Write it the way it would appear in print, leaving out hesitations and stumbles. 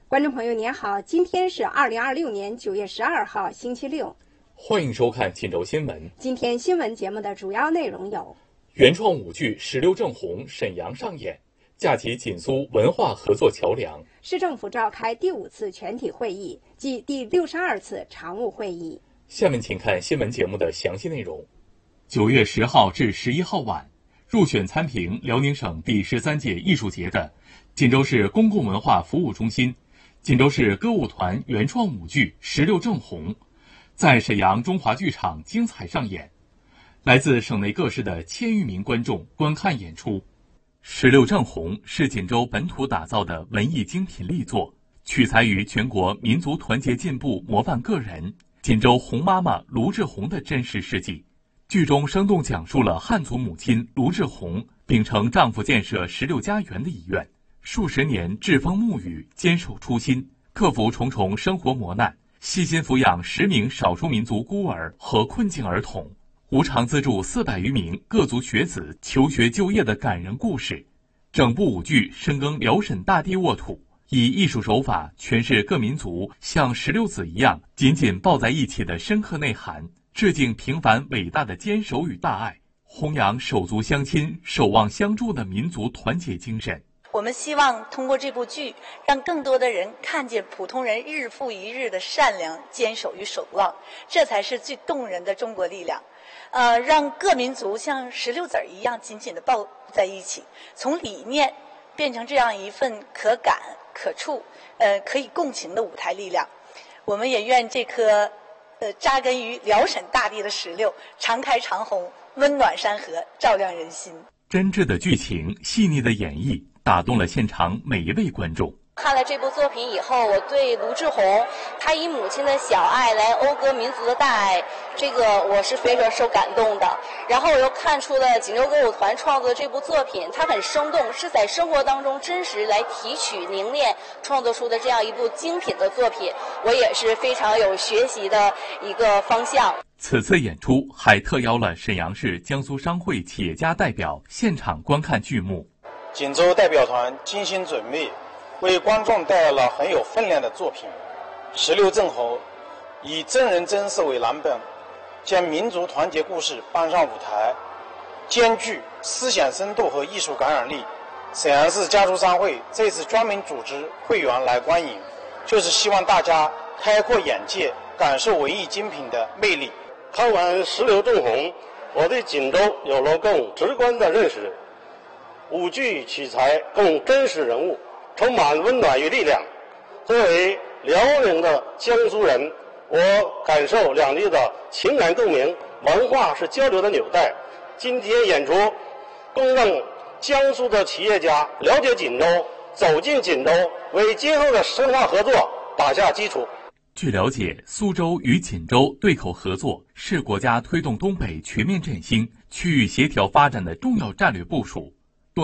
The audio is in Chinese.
观众朋友您好，今天是2026年9月12号星期六， 欢迎收看锦州新闻。 今天新闻节目的主要内容有： 原创舞剧《石榴正红》沈阳上演，架起锦苏文化合作桥梁。 市政府召开第5次全体会议暨第62次常务会议。 下面请看新闻节目的详细内容。9月10号至11号晚，入选参评辽宁省第13届艺术节的锦州市公共文化服务中心、锦州市歌舞团原创舞剧《石榴正红》在沈阳中华剧场精彩上演，来自省内各市的1000余名观众观看演出。《石榴正红》是锦州本土打造的文艺精品力作，取材于全国民族团结进步模范个人锦州红妈妈卢志红的真实事迹。剧中生动讲述了汉族母亲卢志红秉承丈夫建设16家园的遗愿，数十年栉风沐雨，坚守初心，克服重重生活磨难，细心抚养10名少数民族孤儿和困境儿童，无偿资助400余名各族学子求学就业的感人故事。整部舞剧深耕辽沈大地沃土，以艺术手法诠释各民族像石榴籽一样紧紧抱在一起的深刻内涵，致敬平凡伟大的坚守与大爱，弘扬手足相亲、守望相助的民族团结精神。 我们希望通过这部剧，让更多的人看见普通人日复一日的善良、坚守与守望，这才是最动人的中国力量。让各民族像石榴籽一样紧紧地抱在一起，从理念变成这样一份可感、可触、可以共情的舞台力量。我们也愿这颗扎根于辽沈大地的石榴常开常红，温暖山河，照亮人心。 真挚的剧情，细腻的演绎，打动了现场每一位观众。 看了这部作品以后，我对卢志红他以母亲的小爱来讴歌民族的大爱，这个我是非常受感动的。然后我又看出了锦州歌舞团创作的这部作品，它很生动，是在生活当中真实来提取凝练创作出的这样一部精品的作品，我也是非常有学习的一个方向。 此次演出还特邀了沈阳市江苏商会企业家代表现场观看剧目。 锦州代表团精心准备，为观众带来了很有分量的作品。石榴正红以真人真事为蓝本，将民族团结故事搬上舞台，兼具思想深度和艺术感染力。沈阳市家族商会这次专门组织会员来观影，就是希望大家开阔眼界，感受文艺精品的魅力。 看完《石榴正红》，我对锦州有了更直观的认识。舞剧取材更真实人物，充满温暖与力量。作为辽宁的江苏人，我感受两地的情感共鸣，文化是交流的纽带。今天演出更让江苏的企业家了解锦州，走进锦州，为今后的深化合作打下基础。 据了解，苏州与锦州对口合作是国家推动东北全面振兴、区域协调发展的重要战略部署。